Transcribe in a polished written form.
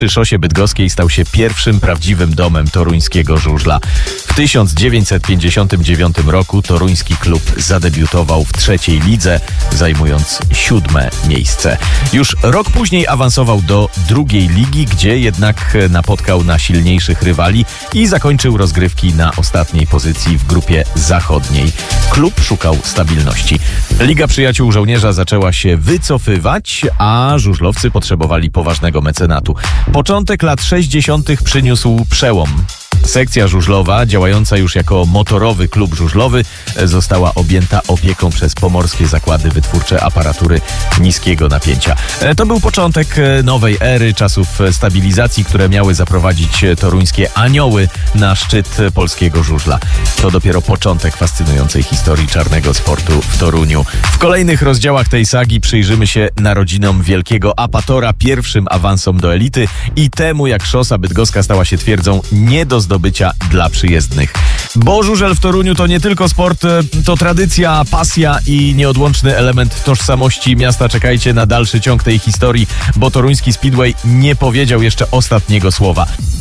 Szosie Bydgoskiej stał się pierwszym prawdziwym domem toruńskiego żużla. W 1959 roku toruński klub zadebiutował w trzeciej lidze, zajmując 7. miejsce. Już rok później awansował do drugiej ligi, gdzie jednak napotkał na silniejszych rywali i zakończył rozgrywki na ostatniej pozycji w grupie zachodniej. Klub szukał stabilności. Liga Przyjaciół Żołnierza zaczęła się wycofywać, a żużlowcy potrzebowali poważnego mecenatu. Początek lat 60. przyniósł przełom. Sekcja żużlowa, działająca już jako motorowy klub żużlowy, została objęta opieką przez Pomorskie Zakłady Wytwórcze Aparatury Niskiego Napięcia. To był początek nowej ery, czasów stabilizacji, które miały zaprowadzić toruńskie anioły na szczyt polskiego żużla. To dopiero początek fascynującej historii czarnego sportu w Toruniu. W kolejnych rozdziałach tej sagi przyjrzymy się narodzinom wielkiego apatora, pierwszym awansom do elity i temu, jak Szosa Bydgoska stała się twierdzą nie do zdobycia dla przyjezdnych. Bo żużel w Toruniu to nie tylko sport, to tradycja, pasja i nieodłączny element tożsamości miasta. Czekajcie na dalszy ciąg tej historii, bo toruński Speedway nie powiedział jeszcze ostatniego słowa.